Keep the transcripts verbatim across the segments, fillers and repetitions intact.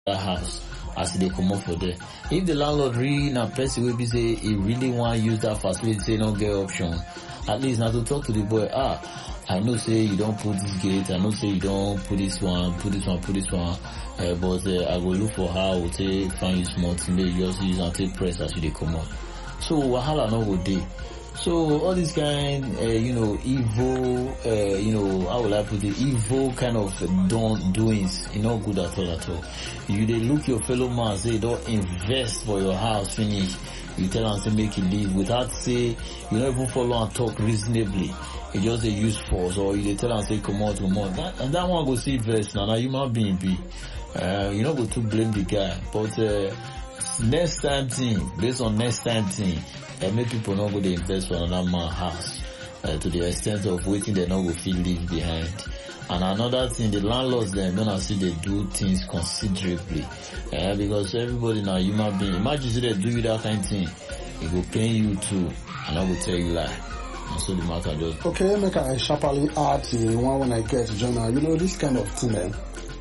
that house as they come up for there. If the landlord really na person will be say he really want to use that facility, say no get option, at least now to talk to the boy, ah, I know say you don't put this gate, I know say you don't put this one, put this one, put this one, uh, but uh, I go look for how I will take find you small thing, they just use and take press as you they come up. So wahala no go dey. So all these kind, uh, you know, evil, uh, you know, how will I put it, evil kind of don't doings, you know, good at all at all. You they look your fellow man, say don't invest for your house, finish. You tell them say make it leave without say, you don't even follow and talk reasonably. You just they use force, or you they tell them say come out, come out. That, and that one go see invest now. Now you might be be, uh, you know, go to blame the guy, but uh, next time thing, based on next time thing. And make people not go to invest for another man's house uh, to the extent of waiting they not go feel leave behind. And another thing, the landlords then gonna see they do things considerably uh, because everybody now human being. Imagine say they do you that kind of thing, it will pay you too, and I will tell you lie. And so the matter just okay. Make I sharply add the one when I get to journal. You know this kind of thing eh?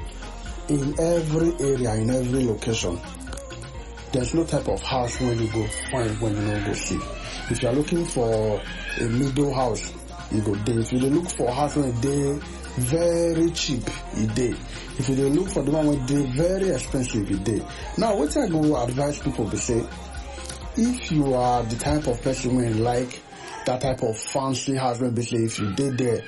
In every area, in every location. There's no type of house when you go find when you don't go see. If you are looking for a middle house, you go there. If you look for a house when they very cheap, you day. If you look for the one when they very expensive, you day. Now, what I go advise people to say, if you are the type of person when you like that type of fancy house, when they say if you did there,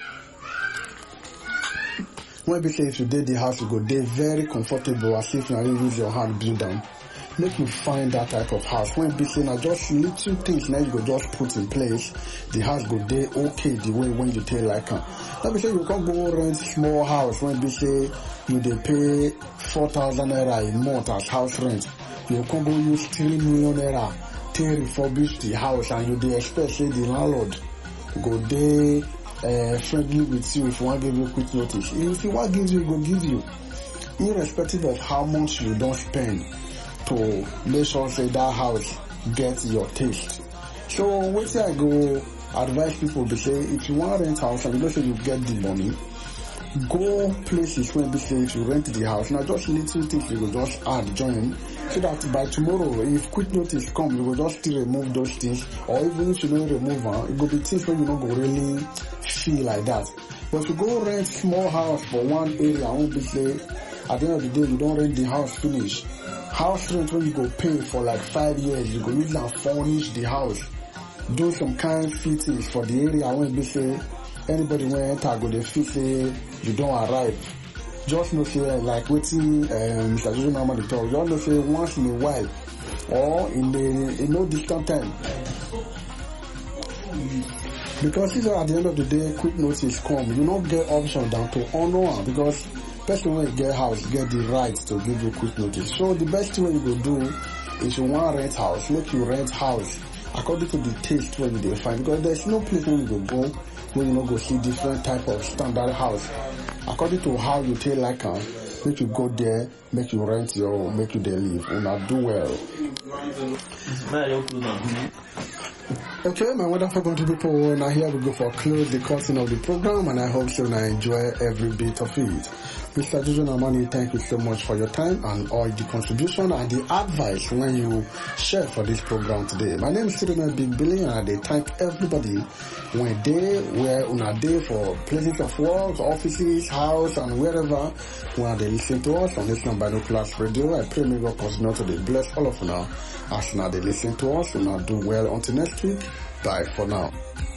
when they say if you did the house, you go there very comfortable as if you are use your hand build down. Make you find that type of house. When be saying just little things now you go just put in place, the house go there okay the way when you tell like uh. Let me say you can't go rent small house when be say you they pay four thousand naira a month as house rent. You can't go use three million naira to refurbish the house and you they expect say the landlord go there uh, friendly with you if you want to give you quick notice. If you want to give you, go give you. Irrespective of how much you don't spend to make sure say that house get your taste. So what I go advise people to say if you want to rent house and you know say you get the money, go places where they say if you rent the house, now just little things you will just add join so that by tomorrow if quick notice come you will just still remove those things, or even if you don't remove them, it will be things where you don't go really feel like that. But if you go rent small house for one area, I won't be say at the end of the day you don't rent the house finish. House rent when you go pay for like five years, you go use and furnish the house, do some kind fittings for the area when they say anybody when enter go they feel say you don't arrive. Just know say like waiting um, Mister Jojo normally talk, you all know say once in a while or in the in no distant time. Because if at the end of the day quick notice come, you don't get option down to honor because person when you get house get the right to give you quick notice. So the best thing you go do is you want rent house, make you rent house according to the taste when you find, because there's no place where you go go where you not go see different type of standard house. According to how you tell like uh, make you go there, make you rent your, make you there live, and not do well. Okay, my wonderful country people, now here we go for close the curtain of the program, and I hope so you enjoy every bit of it. Mister Jojo Namani, thank you so much for your time and all the contribution and the advice when you share for this program today. My name is Sirima Big Billy, and I thank everybody when they were on a day for places of work, offices, house, and wherever when they listen to us on this Binoculars Radio. I pray may God continue to bless all of you now as now they listen to us. We now do well until next week. Bye for now.